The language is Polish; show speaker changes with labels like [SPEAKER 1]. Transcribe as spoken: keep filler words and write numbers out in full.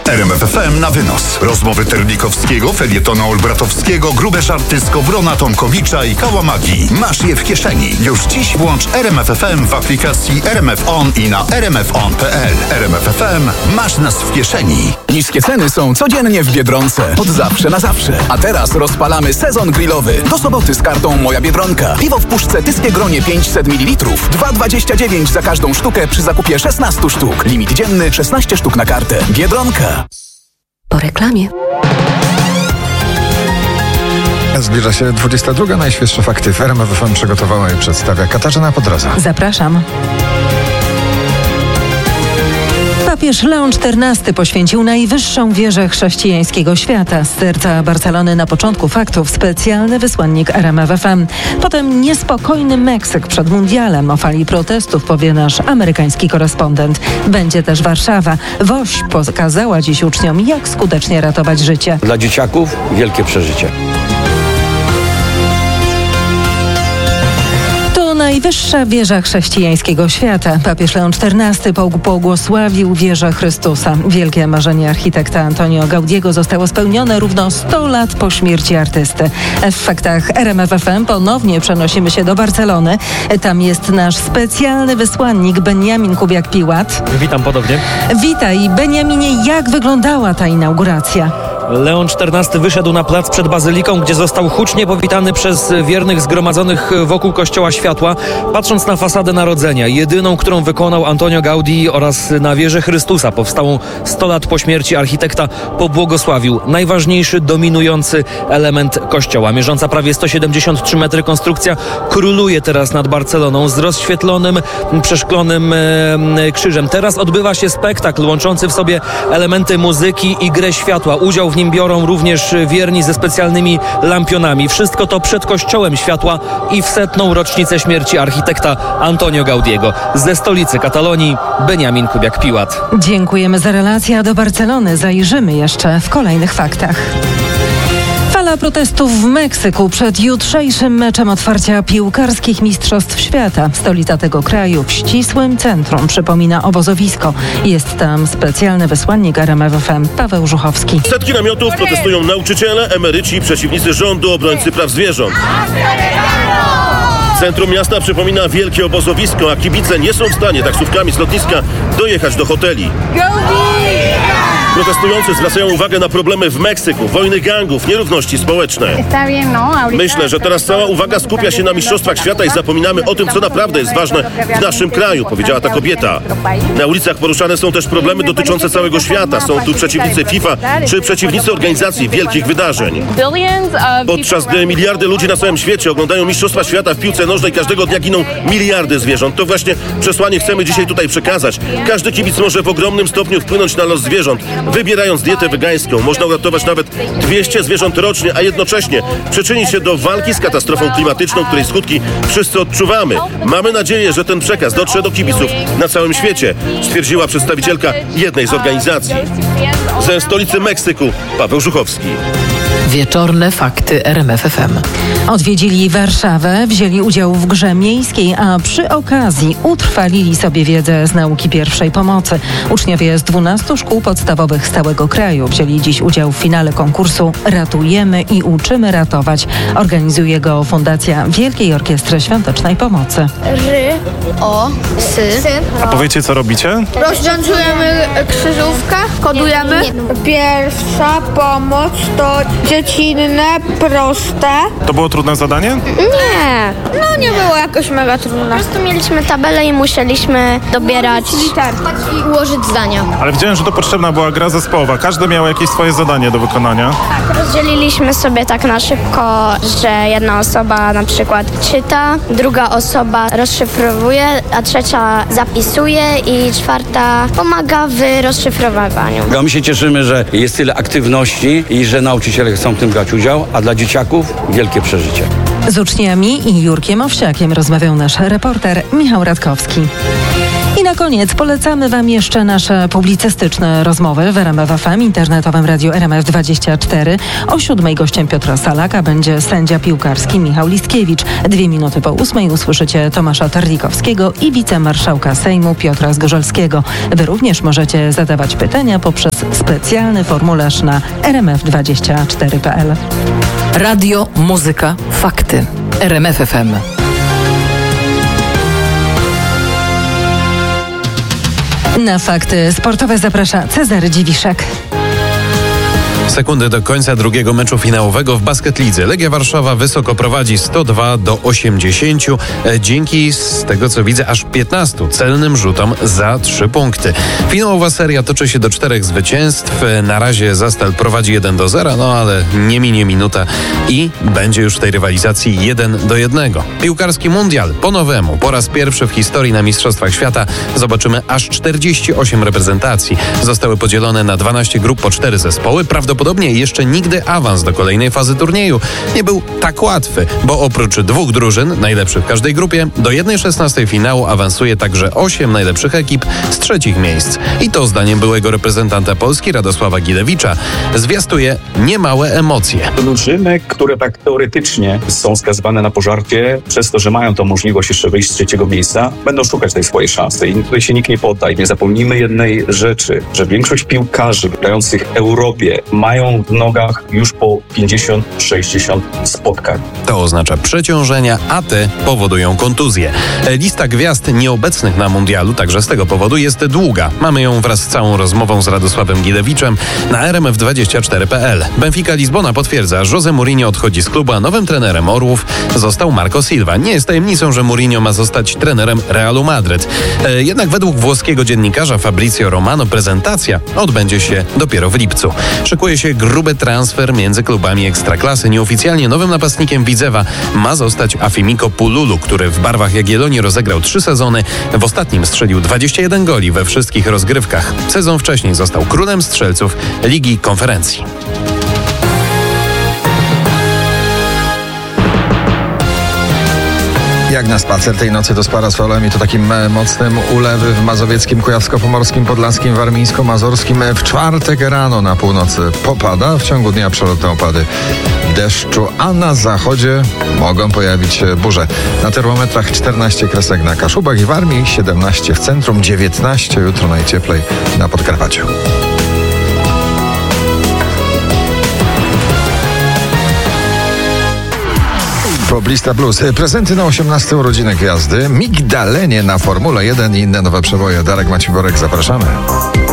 [SPEAKER 1] R M F F M na wynos. Rozmowy Terlikowskiego, felietonu Olbratowskiego, grube żarty z Kowrona, Tomkowicza i Kałamagi. Masz je w kieszeni. Już dziś włącz R M F F M w aplikacji R M F On i na r m f on kropka p l. R M F F M. Masz nas w kieszeni.
[SPEAKER 2] Niskie ceny są codziennie w Biedronce. Od zawsze na zawsze. A teraz rozpalamy sezon grillowy. Do soboty z kartą Moja Biedronka. Piwo w puszce Tyskie Gronie pięćset mililitrów. dwa dwadzieścia dziewięć za każdą sztukę przy zakupie szesnaście sztuk. Limit dzienny szesnaście sztuk na kartę. Biedronka.
[SPEAKER 3] Po reklamie.
[SPEAKER 4] Zbliża się dwudziesta druga. Najświeższe fakty w R M F F M przygotowała i przedstawia Katarzyna Podroza.
[SPEAKER 5] Zapraszam. Papież Leon czternasty poświęcił najwyższą wieżę chrześcijańskiego świata. Z serca Barcelony na początku faktów specjalny wysłannik R M F F M. Potem niespokojny Meksyk przed mundialem. O fali protestów powie nasz amerykański korespondent. Będzie też Warszawa. Woś pokazała dziś uczniom, jak skutecznie ratować życie.
[SPEAKER 6] Dla dzieciaków wielkie przeżycie.
[SPEAKER 5] Najwyższa wieża chrześcijańskiego świata. Papież Leon czternasty pobłogosławił wieżę Chrystusa. Wielkie marzenie architekta Antonio Gaudiego zostało spełnione równo sto lat po śmierci artysty. W faktach R M F F M ponownie przenosimy się do Barcelony. Tam jest nasz specjalny wysłannik Benjamin Kubiak-Piłat.
[SPEAKER 7] Witam ponownie.
[SPEAKER 5] Witaj, Benjaminie, jak wyglądała ta inauguracja?
[SPEAKER 7] Leon czternasty wyszedł na plac przed bazyliką, gdzie został hucznie powitany przez wiernych zgromadzonych wokół Kościoła Światła. Patrząc na fasadę Narodzenia, jedyną, którą wykonał Antonio Gaudí, oraz na wieżę Chrystusa, powstałą sto lat po śmierci architekta, pobłogosławił najważniejszy, dominujący element kościoła. Mierząca prawie sto siedemdziesiąt trzy metry konstrukcja króluje teraz nad Barceloną z rozświetlonym, przeszklonym e, krzyżem. Teraz odbywa się spektakl łączący w sobie elementy muzyki i grę światła. Udział w nim biorą również wierni ze specjalnymi lampionami. Wszystko to przed Kościołem Światła i w setną rocznicę śmierci architekta Antonio Gaudiego. Ze stolicy Katalonii Benjamin Kubiak-Piłat.
[SPEAKER 5] Dziękujemy za relację, a do Barcelony zajrzymy jeszcze w kolejnych faktach. Fala protestów w Meksyku przed jutrzejszym meczem otwarcia piłkarskich Mistrzostw Świata. Stolica tego kraju w ścisłym centrum przypomina obozowisko. Jest tam specjalny wysłannik R M F F M Paweł Żuchowski.
[SPEAKER 8] Setki namiotów, protestują nauczyciele, emeryci, przeciwnicy rządu, obrońcy praw zwierząt. Centrum miasta przypomina wielkie obozowisko, a kibice nie są w stanie taksówkami z lotniska dojechać do hoteli. Protestujący zwracają uwagę na problemy w Meksyku, wojny gangów, nierówności społeczne. Myślę, że teraz cała uwaga skupia się na Mistrzostwach Świata i zapominamy o tym, co naprawdę jest ważne w naszym kraju, powiedziała ta kobieta. Na ulicach poruszane są też problemy dotyczące całego świata. Są tu przeciwnicy FIFA czy przeciwnicy organizacji wielkich wydarzeń. Podczas gdy miliardy ludzi na całym świecie oglądają Mistrzostwa Świata w piłce nożnej, każdego dnia giną miliardy zwierząt. To właśnie przesłanie chcemy dzisiaj tutaj przekazać. Każdy kibic może w ogromnym stopniu wpłynąć na los zwierząt. Wybierając dietę wegańską, można uratować nawet dwieście zwierząt rocznie, a jednocześnie przyczynić się do walki z katastrofą klimatyczną, której skutki wszyscy odczuwamy. Mamy nadzieję, że ten przekaz dotrze do kibiców na całym świecie, stwierdziła przedstawicielka jednej z organizacji. Ze stolicy Meksyku Paweł Żuchowski.
[SPEAKER 3] Wieczorne fakty R M F F M.
[SPEAKER 5] Odwiedzili Warszawę, wzięli udział w grze miejskiej, a przy okazji utrwalili sobie wiedzę z nauki pierwszej pomocy. Uczniowie z dwunastu szkół podstawowych z całego kraju wzięli dziś udział w finale konkursu Ratujemy i uczymy ratować. Organizuje go Fundacja Wielkiej Orkiestry Świątecznej Pomocy.
[SPEAKER 9] Ry, o, sy.
[SPEAKER 10] A powiecie, co robicie?
[SPEAKER 9] Rozwiązujemy krzyżówkę, kodujemy.
[SPEAKER 11] Pierwsza pomoc to dziecinne, proste.
[SPEAKER 10] To było trudne zadanie?
[SPEAKER 9] Nie, no nie było jakoś mega trudne. Po prostu mieliśmy tabelę i musieliśmy dobierać i ułożyć zdania.
[SPEAKER 10] Ale widziałem, że to potrzebna była gra zespołowa. Każdy miał jakieś swoje zadanie do wykonania.
[SPEAKER 9] Tak, rozdzieliliśmy sobie tak na szybko, że jedna osoba na przykład czyta, druga osoba rozszyfrowuje, a trzecia zapisuje i czwarta pomaga w rozszyfrowywaniu.
[SPEAKER 6] My się cieszymy, że jest tyle aktywności i że nauczyciele chcą w tym brać udział, a dla dzieciaków wielkie przeżycie.
[SPEAKER 5] Z uczniami i Jurkiem Owsiakiem rozmawiał nasz reporter Michał Radkowski. I na koniec polecamy Wam jeszcze nasze publicystyczne rozmowy w R M F F M, internetowym radiu R M F dwadzieścia cztery. O siódmej gościem Piotra Salaka będzie sędzia piłkarski Michał Listkiewicz. Dwie minuty po ósmej usłyszycie Tomasza Terlikowskiego i wicemarszałka Sejmu Piotra Zgorzelskiego. Wy również możecie zadawać pytania poprzez specjalny formularz na r m f dwadzieścia cztery kropka p l.
[SPEAKER 3] Radio, muzyka, fakty. R M F F M.
[SPEAKER 5] Na fakty sportowe zaprasza Cezary Dziwiszek.
[SPEAKER 12] Sekundy do końca drugiego meczu finałowego w Basketlidze. Legia Warszawa wysoko prowadzi sto dwa do osiemdziesięciu dzięki, z tego co widzę, aż piętnastu celnym rzutom za trzy punkty. Finałowa seria toczy się do czterech zwycięstw. Na razie Zastal prowadzi jeden do zera, no ale nie minie minuta i będzie już w tej rywalizacji jeden do jednego. Piłkarski mundial po nowemu. Po raz pierwszy w historii na Mistrzostwach Świata zobaczymy aż czterdzieści osiem reprezentacji. Zostały podzielone na dwanaście grup po cztery zespoły. Prawdopodobnie jeszcze nigdy awans do kolejnej fazy turnieju nie był tak łatwy, bo oprócz dwóch drużyn, najlepszych w każdej grupie, do jednej szesnastej finału awansuje także osiem najlepszych ekip z trzecich miejsc. I to zdaniem byłego reprezentanta Polski Radosława Gilewicza zwiastuje niemałe emocje.
[SPEAKER 13] Drużyny, które tak teoretycznie są skazywane na pożarcie, przez to, że mają tą możliwość jeszcze wyjść z trzeciego miejsca, będą szukać tej swojej szansy i tutaj się nikt nie podda. I nie zapomnijmy jednej rzeczy, że większość piłkarzy grających w Europie mają w nogach już po pięćdziesiąt sześćdziesiąt spotkań.
[SPEAKER 12] To oznacza przeciążenia, a te powodują kontuzje. Lista gwiazd nieobecnych na mundialu także z tego powodu jest długa. Mamy ją wraz z całą rozmową z Radosławem Gilewiczem na R M F dwadzieścia cztery kropka p l. Benfica Lizbona potwierdza, że José Mourinho odchodzi z klubu, a nowym trenerem Orłów został Marco Silva. Nie jest tajemnicą, że Mourinho ma zostać trenerem Realu Madryt. E, jednak według włoskiego dziennikarza Fabrizio Romano prezentacja odbędzie się dopiero w lipcu. Szykuje się gruby transfer między klubami Ekstraklasy. Nieoficjalnie nowym napastnikiem Widzewa ma zostać Afimiko Pululu, który w barwach Jagiellonii rozegrał trzy sezony. W ostatnim strzelił dwadzieścia jeden goli we wszystkich rozgrywkach. Sezon wcześniej został królem strzelców Ligi Konferencji.
[SPEAKER 4] Jak na spacer tej nocy to z parasolem i to takim mocnym ulewy w mazowieckim, kujawsko-pomorskim, podlaskim, warmińsko-mazurskim. W czwartek rano na północy popada, w ciągu dnia przelotne opady deszczu, a na zachodzie mogą pojawić się burze. Na termometrach czternaście kresek na Kaszubach i Warmii, siedemnaście w centrum, dziewiętnaście jutro najcieplej na Podkarpaciu. Poblista Plus. Prezenty na osiemnaste urodziny gwiazdy, migdalenie na Formule jeden i inne nowe przeboje. Darek Maciborek, zapraszamy.